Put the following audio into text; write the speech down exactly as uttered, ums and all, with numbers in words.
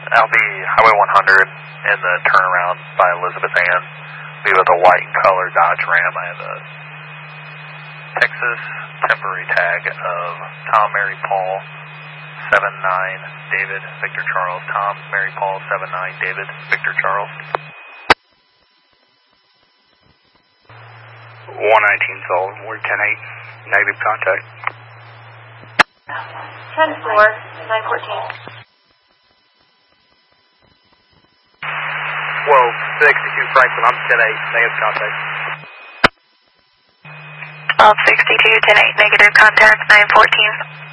I'll be Highway one hundred in the turnaround by Elizabeth Ann. Be with a white and color Dodge Ram. I have a Texas temporary tag of Tom, Mary, Paul, seven nine, David, Victor, Charles. Tom, Mary, Paul, seven nine, David, Victor, Charles. one nineteen sold. We're ten eight. Negative contact. ten four, nine fourteen. twelve sixty-two Franklin. I'm ten eight. Negative contact. twelve sixty-two, ten eight, negative contact, nine fourteen.